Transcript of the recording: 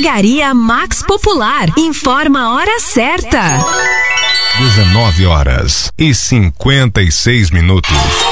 Drogaria Max Popular. Informa a hora certa. 19h56.